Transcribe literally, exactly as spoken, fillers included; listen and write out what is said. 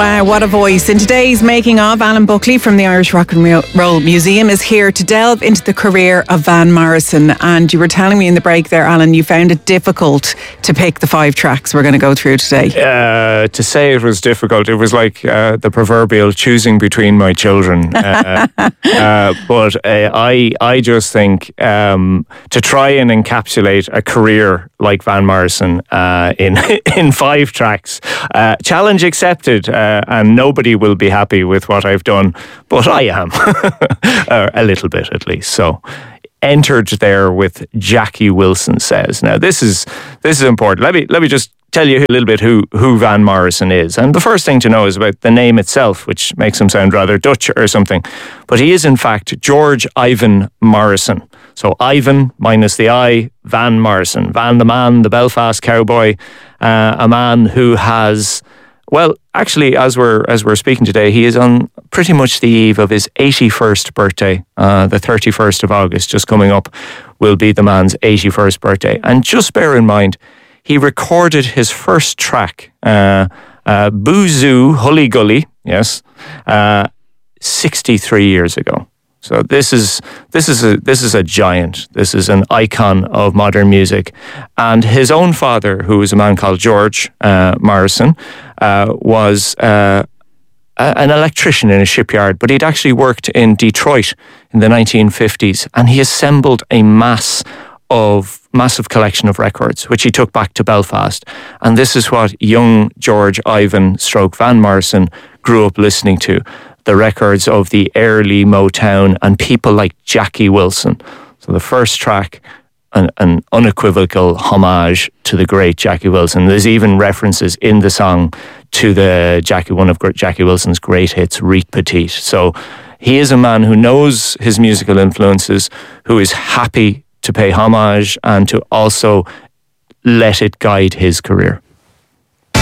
Wow, what a voice. In today's Making of, Alan Buckley from the Irish Rock and Roll Museum is here to delve into the career of Van Morrison. And you were telling me in the break there, Alan, you found it difficult to pick the five tracks we're going to go through today. Uh, to say it was difficult, it was like uh, the proverbial choosing between my children. Uh, uh, but uh, I, I just think um, to try and encapsulate a career like Van Morrison uh, in in five tracks, uh, challenge accepted. Uh, and nobody will be happy with what I've done, but I am uh, a little bit at least. So, entered there with Jackie Wilson Says. Now, this is this is important. Let me let me just tell you a little bit who who Van Morrison is. And the first thing to know is about the name itself, which makes him sound rather Dutch or something. But he is in fact George Ivan Morrison. So Ivan minus the I, Van Morrison. Van the man, the Belfast cowboy, uh, a man who has. Well, actually, as we're as we're speaking today, he is on pretty much the eve of his eighty-first birthday. Uh, the thirty-first of August, just coming up, will be the man's eighty-first birthday. And just bear in mind, he recorded his first track, uh, uh, Boozoo Hully Gully, yes, uh, sixty-three years ago. So this is this is a this is a giant. This is an icon of modern music, and his own father, who was a man called George uh, Morrison, uh, was uh, a, an electrician in a shipyard. But he'd actually worked in Detroit in the nineteen fifties, and he assembled a mass of massive collection of records, which he took back to Belfast. And this is what young George Ivan Stroke Van Morrison grew up listening to. The records of the early Motown and people like Jackie Wilson. So the first track, an, an unequivocal homage to the great Jackie Wilson. There's even references in the song to the Jackie, one of Jackie Wilson's great hits, Reet Petite. So he is a man who knows his musical influences, who is happy to pay homage and to also let it guide his career.